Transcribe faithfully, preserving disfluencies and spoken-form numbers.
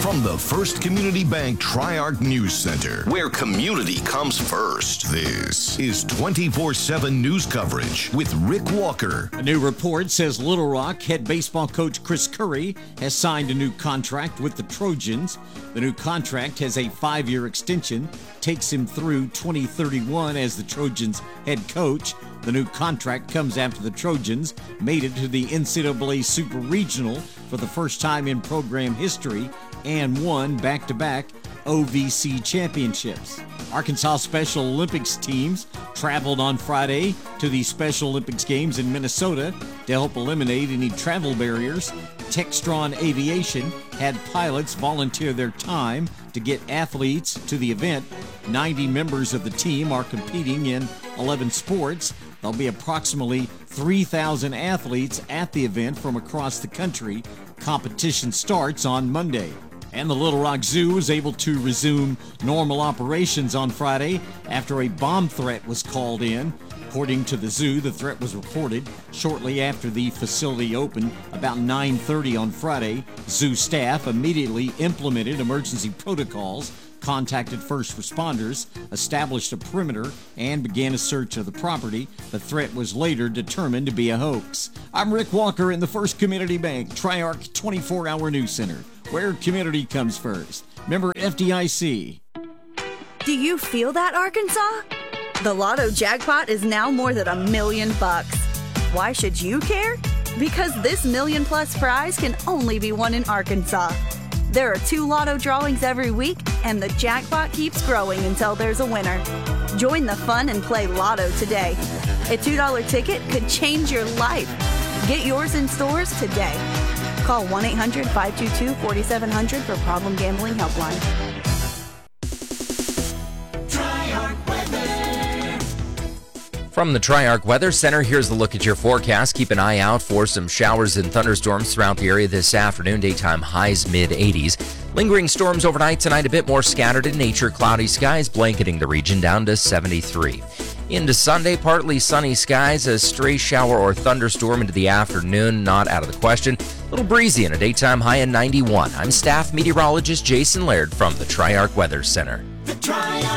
From the First Community Bank Tri-Arc News Center, where community comes first, this is twenty-four seven news coverage with Rick Walker. A new report says Little Rock head baseball coach Chris Curry has signed a new contract with the Trojans. The new contract has a five-year extension, takes him through twenty thirty-one as the Trojans head coach. The new contract comes after the Trojans made it to the N C double A Super Regional for the first time in program history and won back-to-back O V C championships. Arkansas Special Olympics teams traveled on Friday to the Special Olympics Games in Minnesota to help eliminate any travel barriers. Textron Aviation had pilots volunteer their time to get athletes to the event. ninety members of the team are competing in eleven sports. There'll be approximately three thousand athletes at the event from across the country. Competition starts on Monday. And the Little Rock Zoo was able to resume normal operations on Friday after a bomb threat was called in. According to the zoo, the threat was reported shortly after the facility opened about nine thirty on Friday. Zoo staff immediately implemented emergency protocols, contacted first responders, established a perimeter, and began a search of the property. The threat was later determined to be a hoax. I'm Rick Walker in the First Community Bank Tri-Arc twenty-four hour News Center, where community comes first. Member F D I C. Do you feel that, Arkansas? The Lotto jackpot is now more than a million bucks. Why should you care? Because this million plus prize can only be won in Arkansas. There are two Lotto drawings every week, and the jackpot keeps growing until there's a winner. Join the fun and play Lotto today. A two dollar ticket could change your life. Get yours in stores today. Call one eight hundred five two two four seven zero zero for Problem Gambling Helpline. From the Tri-Arc Weather Center, here's the look at your forecast. Keep an eye out for some showers and thunderstorms throughout the area this afternoon. Daytime highs mid eighties. Lingering storms overnight tonight, a bit more scattered in nature. Cloudy skies blanketing the region down to seventy-three. Into Sunday, partly sunny skies, a stray shower or thunderstorm into the afternoon, not out of the question. A little breezy and a daytime high in ninety-one. I'm staff meteorologist Jason Laird from the Tri-Arc Weather Center. The Tri-Arc